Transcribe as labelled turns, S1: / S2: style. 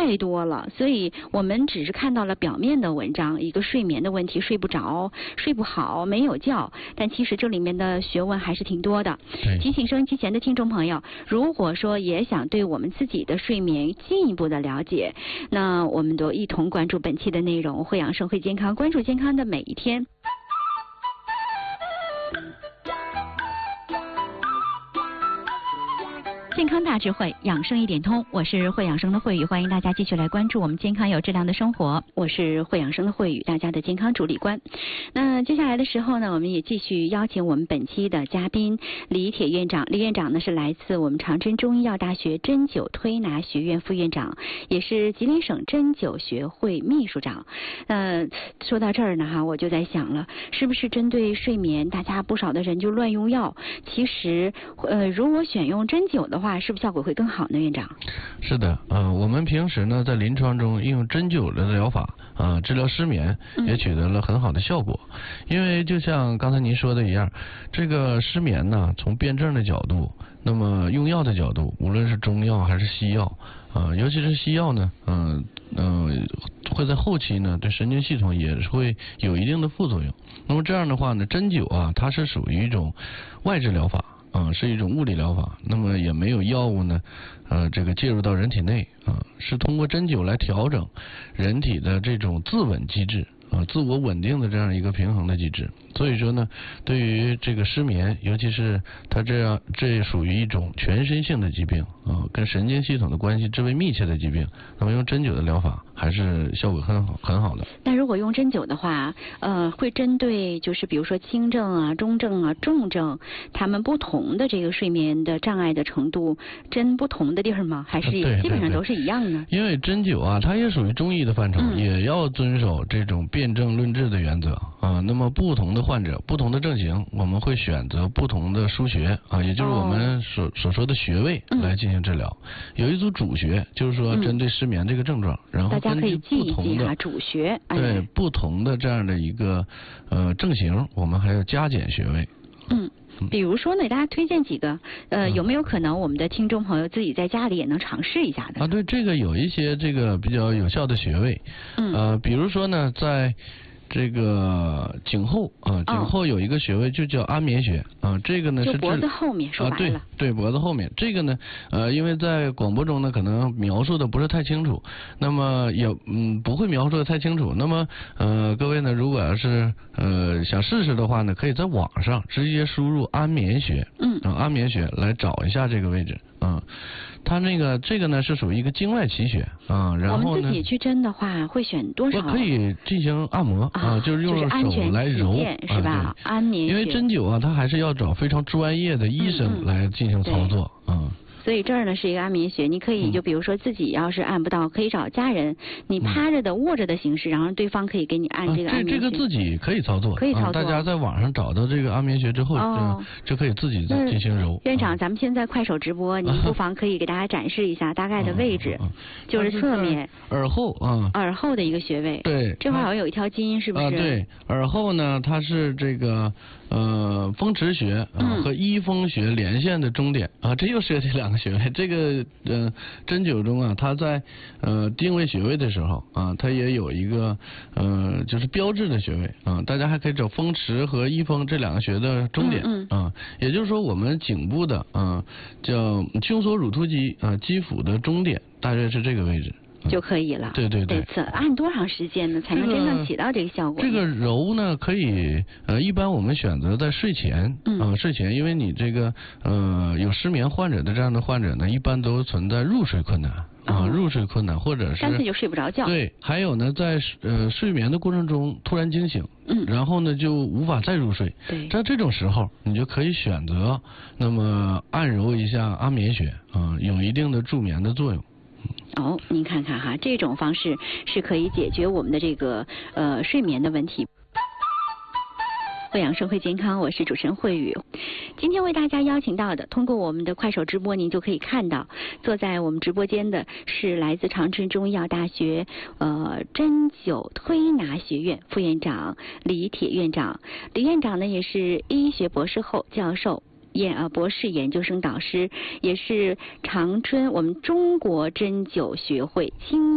S1: 太多了，所以我们只是看到了表面的文章，一个睡眠的问题，睡不着、睡不好、没有觉，但其实这里面的学问还是挺多的。提醒收音机前的听众朋友，如果说也想对我们自己的睡眠进一步的了解，那我们都一同关注本期的内容，会养生会健康，关注健康的每一天。健康大智慧，养生一点通。我是会养生的慧宇，欢迎大家继续来关注我们健康有质量的生活。我是会养生的慧宇，大家的健康主理官。那接下来的时候呢，我们也继续邀请我们本期的嘉宾李铁院长。李院长呢是来自我们长春中医药大学针灸推拿学院副院长，也是吉林省针灸学会秘书长。说到这儿呢我就在想了，是不是针对睡眠，大家不少的人就乱用药？其实如果选用针灸的话，是不是效果会更好呢，院长？
S2: 是的，我们平时呢在临床中应用针灸的疗法治疗失眠，也取得了很好的效果。因为就像刚才您说的一样，这个失眠呢，从辩证的角度，那么用药的角度，无论是中药还是西药，尤其是西药呢，会在后期呢对神经系统也是会有一定的副作用。那么这样的话呢，针灸它是属于一种外治疗法。是一种物理疗法，那么也没有药物呢，这个介入到人体内是通过针灸来调整人体的这种自稳机制自我稳定的这样一个平衡的机制。所以说呢，对于这个失眠，尤其是它这属于一种全身性的疾病跟神经系统的关系至为密切的疾病，那么用针灸的疗法还是效果很好的。
S1: 那如果用针灸的话，会针对就是比如说轻症中症重症，他们不同的这个睡眠的障碍的程度，针不同的地儿吗？还是基本上都是一样呢？
S2: 因为针灸它也属于中医的范畴，也要遵守这种辨证论治的原则那么不同的患者、不同的症型，我们会选择不同的腧穴也就是我们所说的穴位来进行治疗。有一组主穴，就是说针对失眠这个症状，然后根据不同的
S1: 主穴，
S2: 对不同的这样的一个症型，我们还要加减穴位。
S1: 比如说呢，大家推荐几个有没有可能我们的听众朋友自己在家里也能尝试一下的？
S2: 对，这个有一些这个比较有效的穴位比如说呢，在这个颈后颈后有一个穴位就叫安眠穴这个呢是
S1: 脖子后面，说白了
S2: 对脖子后面。这个呢因为在广播中呢可能描述的不是太清楚，那么也不会描述的太清楚。那么各位呢，如果要是想试试的话呢，可以在网上直接输入安眠穴安眠穴来找一下这个位置它这个呢是属于一个经外奇穴然后呢，
S1: 我们自己去针的话会选多少？
S2: 我可以进行按摩就是用手来揉
S1: 是吧？安眠穴。
S2: 因为针灸它还是要找非常专业的医生来进行操作
S1: 所以这儿呢是一个安眠穴，你可以就比如说自己要是按不到，可以找家人，你趴着的、卧着的形式，然后对方可以给你按这个安眠穴。
S2: 这个自己可以操作，
S1: 可以操作。
S2: 大家在网上找到这个安眠穴之后，就可以自己进行揉。
S1: 院长，咱们现在快手直播，您不妨可以给大家展示一下大概的位置，就是侧面
S2: 耳后
S1: 耳后的一个穴位。
S2: 对，
S1: 这块好像有一条筋，是不是？
S2: 对，耳后呢，它是这个风池穴和一风穴连线的中点这又涉及两个穴位。这个针灸中它在定位穴位的时候它也有一个就是标志的穴位大家还可以找风池和一风这两个穴的中点也就是说我们颈部的叫胸锁乳突肌肌腹的中点大约是这个位置
S1: 就可以了。
S2: 对，
S1: 按多长时间呢才能真正起到这个效果？
S2: 这个揉呢可以一般我们选择在睡前睡前，因为你这个有失眠患者的这样的患者呢，一般都存在入睡困难入睡困难，或者是
S1: 干脆就睡不着觉。
S2: 对，还有呢在睡眠的过程中突然惊醒然后呢就无法再入睡。
S1: 对，
S2: 在这种时候你就可以选择那么按揉一下安眠穴有一定的助眠的作用。
S1: 您看看这种方式是可以解决我们的这个睡眠的问题。会养生会健康，我是主持人慧宇。今天为大家邀请到的，通过我们的快手直播，您就可以看到，坐在我们直播间的是来自长春中医药大学针灸推拿学院副院长李铁院长。李院长呢也是医学博士后教授。博士研究生导师，也是长春我们中国针灸学会